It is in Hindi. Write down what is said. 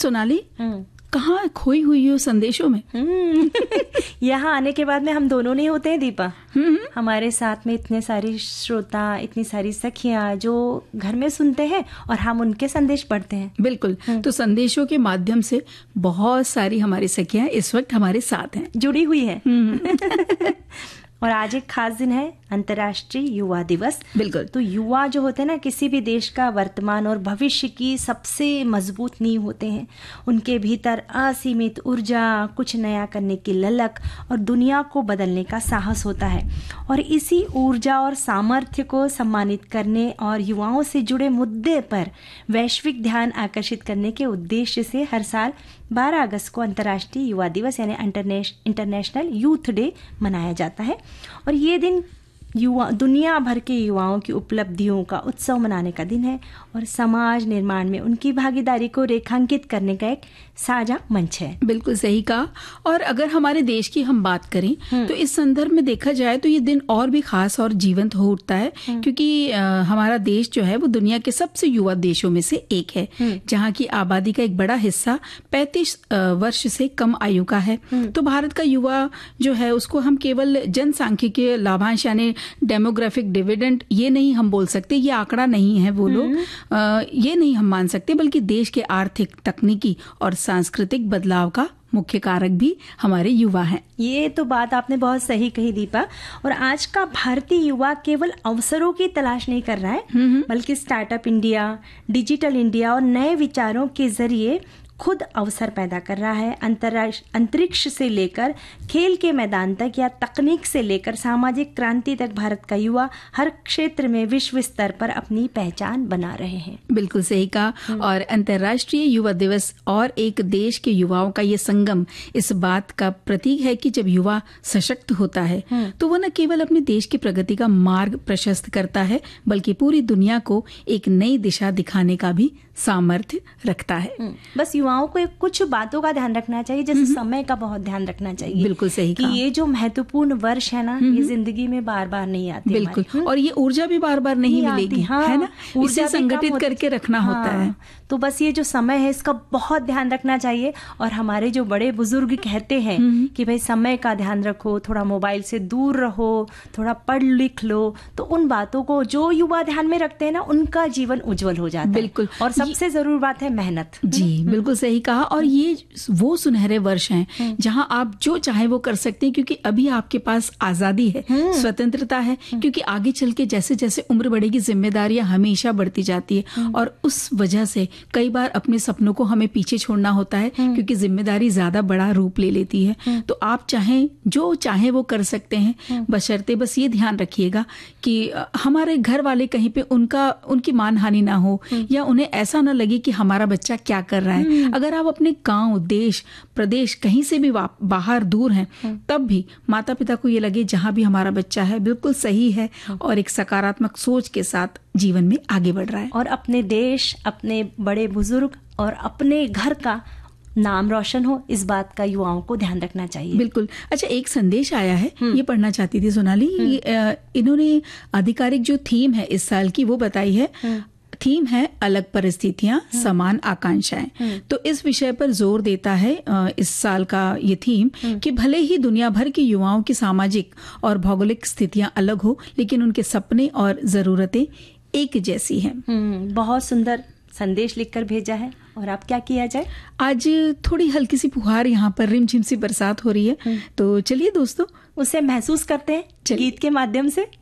सोनाली, कहाँ खोई हुई हो संदेशों में? यहाँ आने के बाद में हम दोनों नहीं होते हैं दीपा। हमारे साथ में इतने सारी श्रोता, इतनी सारी सखियां जो घर में सुनते हैं और हम उनके संदेश पढ़ते हैं। बिल्कुल। तो संदेशों के माध्यम से बहुत सारी हमारी सखियां इस वक्त हमारे साथ हैं, जुड़ी हुई हैं। और आज एक खास दिन है, अंतर्राष्ट्रीय युवा दिवस। बिल्कुल। तो युवा जो होते हैं ना, किसी भी देश का वर्तमान और भविष्य की सबसे मजबूत नींव होते हैं। उनके भीतर असीमित ऊर्जा, कुछ नया करने की ललक और दुनिया को बदलने का साहस होता है। और इसी ऊर्जा और सामर्थ्य को सम्मानित करने और युवाओं से जुड़े मुद्दे पर वैश्विक ध्यान आकर्षित करने के उद्देश्य से हर साल 12 अगस्त को अंतर्राष्ट्रीय युवा दिवस यानी इंटरनेशनल यूथ डे मनाया जाता है। और ये दिन दुनिया भर के युवाओं की उपलब्धियों का उत्सव मनाने का दिन है और समाज निर्माण में उनकी भागीदारी को रेखांकित करने का एक साझा मंच है। बिल्कुल सही कहा। और अगर हमारे देश की हम बात करें तो इस संदर्भ में देखा जाए तो ये दिन और भी खास और जीवंत हो उठता है, क्योंकि हमारा देश जो है वो दुनिया के सबसे युवा देशों में से एक है, जहाँ की आबादी का एक बड़ा हिस्सा 35 वर्ष से कम आयु का है। तो भारत का युवा जो है उसको हम केवल जनसांख्यिकीय लाभांश यानी डेमोग्राफिक डिविडेंड ये नहीं हम बोल सकते, ये आंकड़ा नहीं है वो लोग, ये नहीं हम मान सकते, बल्कि देश के आर्थिक, तकनीकी और सांस्कृतिक बदलाव का मुख्य कारक भी हमारे युवा हैं। ये तो बात आपने बहुत सही कही दीपा। और आज का भारतीय युवा केवल अवसरों की तलाश नहीं कर रहा है, बल्कि स्टार्टअप इंडिया, डिजिटल इंडिया और नए विचारों के जरिए खुद अवसर पैदा कर रहा है। अंतरिक्ष से लेकर खेल के मैदान तक या तकनीक से लेकर सामाजिक क्रांति तक भारत का युवा हर क्षेत्र में विश्व स्तर पर अपनी पहचान बना रहे हैं। बिल्कुल सही कहा। और अंतर्राष्ट्रीय युवा दिवस और एक देश के युवाओं का ये संगम इस बात का प्रतीक है कि जब युवा सशक्त होता है तो वो न केवल अपने देश की प्रगति का मार्ग प्रशस्त करता है, बल्कि पूरी दुनिया को एक नई दिशा दिखाने का भी सामर्थ्य रखता है। बस युवाओं को कुछ बातों का ध्यान रखना चाहिए, जैसे समय का बहुत ध्यान रखना चाहिए। बिल्कुल सही कि ये जो महत्वपूर्ण वर्ष है ना, ये जिंदगी में बार बार नहीं आते। बिल्कुल। और ये ऊर्जा भी बार बार नहीं मिलेगी, है ना, इसे संगठित करके रखना होता है। तो बस ये जो समय है इसका बहुत ध्यान रखना चाहिए। और हमारे जो बड़े बुजुर्ग कहते हैं कि भाई समय का ध्यान रखो, थोड़ा मोबाइल से दूर रहो, थोड़ा पढ़ लिख लो, तो उन बातों को जो युवा ध्यान में रखते हैं ना, उनका जीवन उज्जवल हो जाता है। बिल्कुल। और सबसे जरूरी बात है मेहनत। जी बिल्कुल सही कहा। और ये वो सुनहरे वर्ष हैं जहां आप जो चाहे वो कर सकते हैं, क्योंकि अभी आपके पास आजादी है, स्वतंत्रता है। क्योंकि आगे चल के जैसे जैसे उम्र बढ़ेगी जिम्मेदारियां हमेशा बढ़ती जाती है, और उस वजह से कई बार अपने सपनों को हमें पीछे छोड़ना होता है, क्योंकि जिम्मेदारी ज्यादा बड़ा रूप ले लेती है। तो आप चाहें जो चाहे वो कर सकते हैं, बशर्ते बस ये ध्यान रखिएगा कि हमारे घर वाले कहीं पे उनकी मानहानि ना हो, या उन्हें ऐसा ना लगे कि हमारा बच्चा क्या कर रहा है। अगर आप अपने गांव, देश, प्रदेश कहीं से भी बाहर दूर हैं, तब भी माता पिता को ये लगे जहां भी हमारा बच्चा है बिल्कुल सही है और एक सकारात्मक सोच के साथ जीवन में आगे बढ़ रहा है। और अपने देश, अपने बड़े बुजुर्ग और अपने घर का नाम रोशन हो, इस बात का युवाओं को ध्यान रखना चाहिए। बिल्कुल। अच्छा, एक संदेश आया है, ये पढ़ना चाहती थी सोनाली। इन्होंने आधिकारिक जो थीम है इस साल की वो बताई है। थीम है अलग परिस्थितियां, समान आकांक्षाएं। तो इस विषय पर जोर देता है इस साल का ये थीम कि भले ही दुनिया भर के युवाओं की सामाजिक और भौगोलिक स्थितियां अलग हो, लेकिन उनके सपने और जरूरतें एक जैसी हैं। बहुत सुंदर संदेश लिखकर भेजा है। और अब क्या किया जाए? आज थोड़ी हल्की सी फुहार यहाँ पर रिमझिम सी बरसात हो रही है, तो चलिए दोस्तों उसे महसूस करते हैं गीत के माध्यम से।